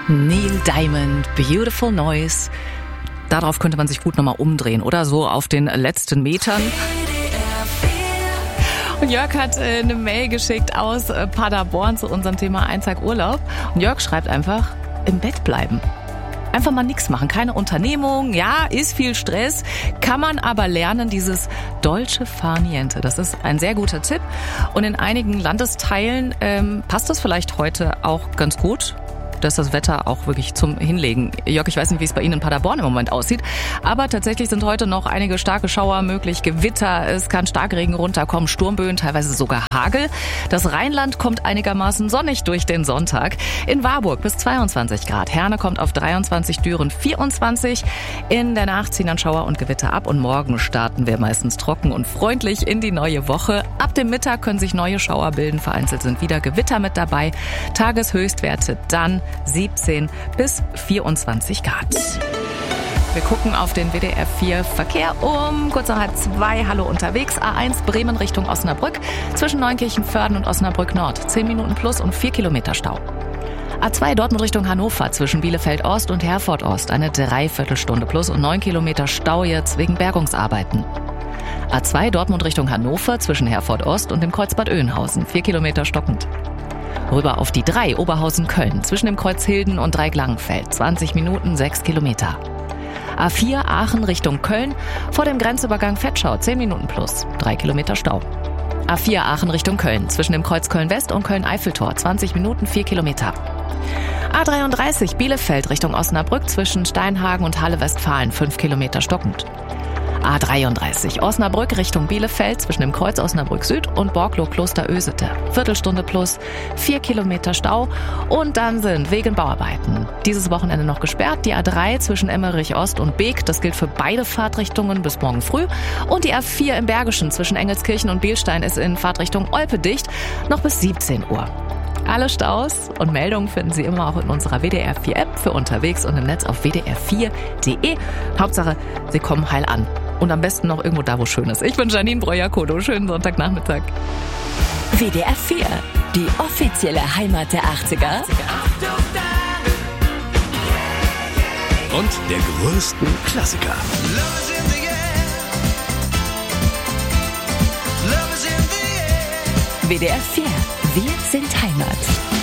Neil Diamond, Beautiful Noise. Darauf könnte man sich gut nochmal umdrehen, oder? So auf den letzten Metern. Und Jörg hat eine Mail geschickt aus Paderborn zu unserem Thema Ein Tag Urlaub. Und Jörg schreibt einfach, im Bett bleiben. Einfach mal nichts machen, keine Unternehmung, ja, ist viel Stress, kann man aber lernen, dieses Dolce far niente. Das ist ein sehr guter Tipp und in einigen Landesteilen passt das vielleicht heute auch ganz gut. Da ist das Wetter auch wirklich zum Hinlegen. Jörg, ich weiß nicht, wie es bei Ihnen in Paderborn im Moment aussieht, aber tatsächlich sind heute noch einige starke Schauer möglich, Gewitter, es kann Starkregen runterkommen, Sturmböen, teilweise sogar Hagel. Das Rheinland kommt einigermaßen sonnig durch den Sonntag. In Warburg bis 22 Grad, Herne kommt auf 23, Düren 24. In der Nacht ziehen dann Schauer und Gewitter ab und morgen starten wir meistens trocken und freundlich in die neue Woche. Ab dem Mittag können sich neue Schauer bilden, vereinzelt sind wieder Gewitter mit dabei. Tageshöchstwerte dann 17 bis 24 Grad. Wir gucken auf den WDR 4 Verkehr um kurz nach 1:30. Hallo unterwegs. A1 Bremen Richtung Osnabrück. Zwischen Neunkirchen-Vörden und Osnabrück Nord. 10 Minuten plus und 4 Kilometer Stau. A2 Dortmund Richtung Hannover. Zwischen Bielefeld Ost und Herford Ost. Eine Dreiviertelstunde plus und 9 Kilometer Stau jetzt wegen Bergungsarbeiten. A2 Dortmund Richtung Hannover. Zwischen Herford Ost und dem Kreuz Bad Oeynhausen. 4 Kilometer stockend. Rüber auf die 3 Oberhausen-Köln, zwischen dem Kreuz Hilden und Dreieck-Langenfeld, 20 Minuten, 6 Kilometer. A4 Aachen Richtung Köln, vor dem Grenzübergang Vetschau, 10 Minuten plus, 3 Kilometer Stau. A4 Aachen Richtung Köln, zwischen dem Kreuz Köln-West und Köln-Eiffeltor, 20 Minuten, 4 Kilometer. A33 Bielefeld Richtung Osnabrück, zwischen Steinhagen und Halle-Westfalen, 5 Kilometer stockend. A33 Osnabrück Richtung Bielefeld zwischen dem Kreuz Osnabrück Süd und Borglow-Kloster-Ösete. Viertelstunde plus, 4 Kilometer Stau und dann sind wegen Bauarbeiten dieses Wochenende noch gesperrt. Die A3 zwischen Emmerich Ost und Beek, das gilt für beide Fahrtrichtungen bis morgen früh. Und die A4 im Bergischen zwischen Engelskirchen und Bielstein ist in Fahrtrichtung Olpe dicht, noch bis 17 Uhr. Alle Staus und Meldungen finden Sie immer auch in unserer WDR 4 App für unterwegs und im Netz auf wdr4.de. Hauptsache, Sie kommen heil an. Und am besten noch irgendwo da, wo schön ist. Ich bin Janine Breuer-Kodo. Schönen Sonntagnachmittag. WDR 4, die offizielle Heimat der 80er. Und der größten Klassiker. WDR 4, wir sind Heimat.